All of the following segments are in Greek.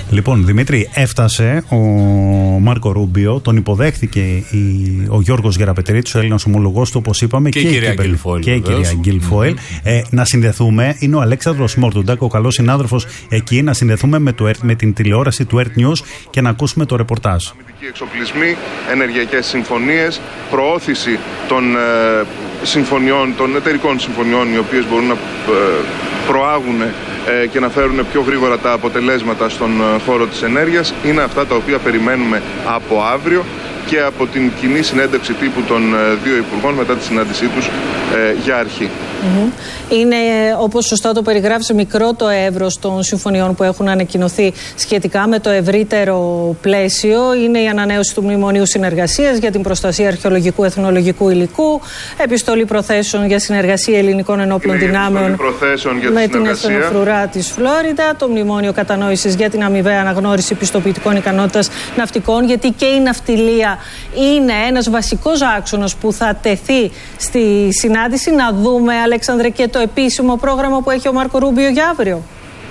Λοιπόν, Δημήτρη, έφτασε ο Μάρκο Ρούμπιο, τον υποδέχθηκε ο Γιώργος Γεραπετρίτης, ο Έλληνας ομολογός του, όπως είπαμε, και η κυρία Γκίλφοελ. Να συνδεθούμε, είναι ο Αλέξανδρος Μόρτουντακ, ο καλός συνάδελφος εκεί, να συνδεθούμε με την τηλεόραση του Earth News και να ακούσουμε το ρεπορτάζ. Εξοπλισμοί, ενεργειακές συμφωνίες, προώθηση των συμφωνιών, των εταιρικών συμφωνιών, οι οποίες μπορούν να προάγουν και να φέρουν πιο γρήγορα τα αποτελέσματα στον χώρο της ενέργειας, είναι αυτά τα οποία περιμένουμε από αύριο και από την κοινή συνέντευξη τύπου των δύο υπουργών μετά τη συνάντησή τους για αρχή. Είναι, όπως σωστά το περιγράψε, μικρό το εύρος των συμφωνιών που έχουν ανακοινωθεί σχετικά με το ευρύτερο πλαίσιο. Είναι η ανανέωση του Μνημονίου Συνεργασίας για την προστασία αρχαιολογικού εθνολογικού υλικού, επιστολή προθέσεων για συνεργασία ελληνικών ενόπλων δυνάμεων με την εθνοφρουρά της Φλόριντα, το Μνημόνιο Κατανόησης για την αμοιβαία αναγνώριση πιστοποιητικών ικανότητας ναυτικών, γιατί και η ναυτιλία είναι ένας βασικός άξονας που θα τεθεί στη συνάντηση. Να δούμε, Αλέξανδρε, και το επίσημο πρόγραμμα που έχει ο Μάρκο Ρούμπιο για αύριο.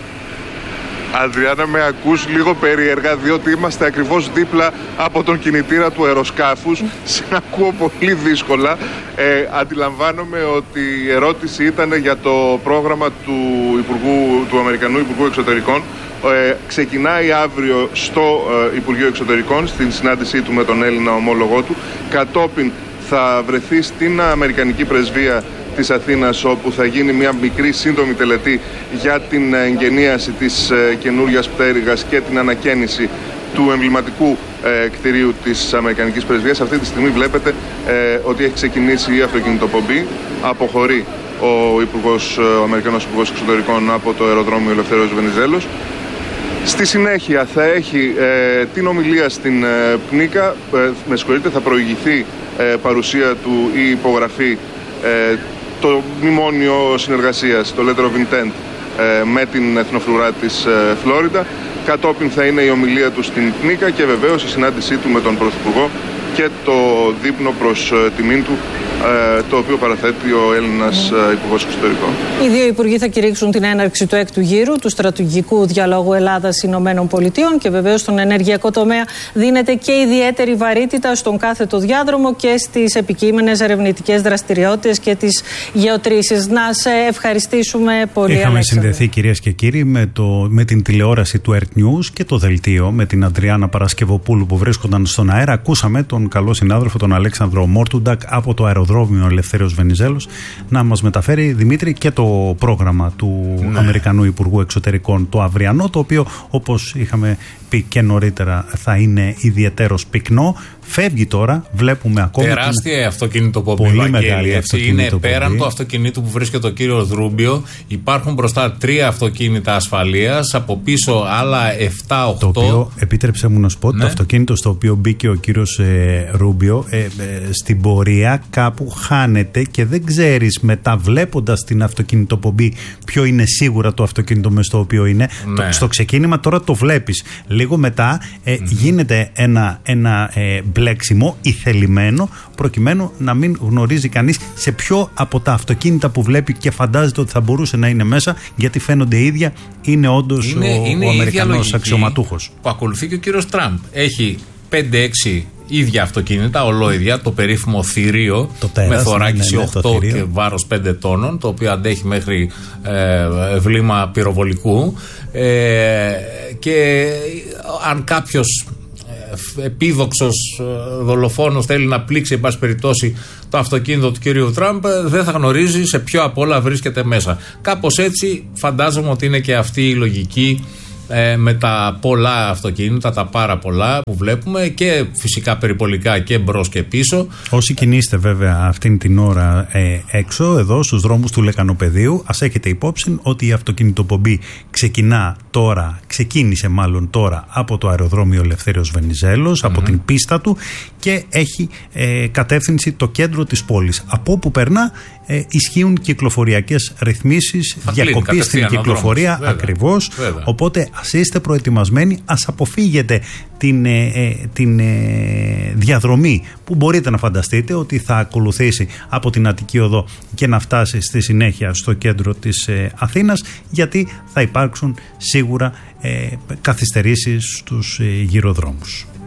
Αδριάννα, με ακούς λίγο περίεργα, διότι είμαστε ακριβώς δίπλα από τον κινητήρα του αεροσκάφους. Ακούω πολύ δύσκολα. Αντιλαμβάνομαι ότι η ερώτηση ήταν για το πρόγραμμα του Αμερικανού Υπουργού Εξωτερικών. Ξεκινάει αύριο στο Υπουργείο Εξωτερικών, στην συνάντησή του με τον Έλληνα ομόλογό του. Κατόπιν θα βρεθεί στην Αμερικανική Πρεσβεία της Αθήνας, όπου θα γίνει μια μικρή σύντομη τελετή για την εγγενίαση της καινούριας πτέρυγας και την ανακαίνιση του εμβληματικού κτηρίου της Αμερικανικής Πρεσβείας. Αυτή τη στιγμή βλέπετε ότι έχει ξεκινήσει η αυτοκινητοπομπή. Αποχωρεί ο Αμερικανός Υπουργός Εξωτερικών από το αεροδρόμιο Ελευθέριος Βενιζέλος. Στη συνέχεια θα έχει την ομιλία στην Πνίκα, θα προηγηθεί παρουσία του ή υπογραφή το μνημόνιο συνεργασίας, το Letter of Intent, με την εθνοφρουρά της Φλόριντα. Κατόπιν θα είναι η ομιλία του στην Πνίκα και βεβαίως η συνάντησή του με τον Πρωθυπουργό και το δείπνο προς τιμήν του, το οποίο παραθέτει ο Έλληνας Υπουργός Εξωτερικών. Οι δύο υπουργοί θα κηρύξουν την έναρξη του έκτου γύρου του στρατηγικού διαλόγου Ελλάδας-Ηνωμένων Πολιτειών και βεβαίως στον ενεργειακό τομέα δίνεται και ιδιαίτερη βαρύτητα στον κάθετο διάδρομο και στις επικείμενες ερευνητικές δραστηριότητες και τις γεωτρήσεις. Να σε ευχαριστήσουμε πολύ. Είχαμε συνδεθεί, κυρίες και κύριοι, με την τηλεόραση του Earth News και το δελτίο με την Αντριάννα Παρασκευοπούλου που βρίσκονταν στον αέρα. Ακούσαμε τον καλό συνάδελφο, τον Αλέξανδρο Μόρτουντακ, από το αεροδρόμιο Ελευθέριος Βενιζέλος, να μας μεταφέρει, Δημήτρη, και το πρόγραμμα του Αμερικανού Υπουργού Εξωτερικών, το αυριανό, το οποίο, όπως είχαμε πει και νωρίτερα, θα είναι ιδιαιτέρως πυκνό. Φεύγει τώρα, βλέπουμε ακόμα. Τεράστια αυτοκινητοπομπή. Πολύ μεγάλη αυτοκινητοπομπή. Είναι πέραν του αυτοκινήτου που βρίσκεται ο κύριος Ρούμπιο. Υπάρχουν μπροστά 3 αυτοκίνητα ασφαλείας, από πίσω άλλα 7-8. Το οποίο, επίτρεψε μου να σου πω, το αυτοκίνητο στο οποίο μπήκε ο κύριος Ρούμπιο, στην πορεία κάπου χάνεται και δεν ξέρεις μετά, βλέποντας την αυτοκινητοπομπή, ποιο είναι σίγουρα το αυτοκίνητο με στο οποίο είναι. Στο ξεκίνημα τώρα το βλέπεις. Λίγο μετά γίνεται ένα μπλέξιμο ηθελημένο, προκειμένου να μην γνωρίζει κανείς σε ποιο από τα αυτοκίνητα που βλέπει και φαντάζεται ότι θα μπορούσε να είναι μέσα, γιατί φαίνονται ίδια, είναι όντως ο Αμερικανός αξιωματούχος. Που ακολουθεί και ο κύριος Τραμπ. Έχει 5-6 ίδια αυτοκίνητα, ολόιδια, το περίφημο θηρίο με θωράκιση 8 και βάρος 5 τόνων, το οποίο αντέχει μέχρι βλήμα πυροβολικού, και αν κάποιος επίδοξος δολοφόνος θέλει να πλήξει, εν πάση περιπτώσει, το αυτοκίνητο του κυρίου Τραμπ, δεν θα γνωρίζει σε ποιο απ' όλα βρίσκεται μέσα. Κάπως έτσι φαντάζομαι ότι είναι και αυτή η λογική με τα πολλά αυτοκίνητα, τα πάρα πολλά που βλέπουμε, και φυσικά περιπολικά και μπρος και πίσω. Όσοι κινείστε βέβαια αυτήν την ώρα έξω, εδώ στους δρόμους του Λεκανοπεδίου, ας έχετε υπόψη ότι η αυτοκινητοπομπή ξεκίνησε μάλλον τώρα από το αεροδρόμιο Ελευθέριος Βενιζέλος, από την πίστα του, και έχει κατεύθυνση το κέντρο της πόλης. Από όπου περνά ισχύουν κυκλοφοριακές ρυθμίσεις, διακοπή στην κυκλοφορία, ακριβώς. Οπότε ας είστε προετοιμασμένοι, ας αποφύγετε την διαδρομή που μπορείτε να φανταστείτε ότι θα ακολουθήσει από την Αττική Οδό και να φτάσει στη συνέχεια στο κέντρο της Αθήνας, γιατί θα υπάρξουν σίγουρα καθυστερήσεις στους γυροδρόμους.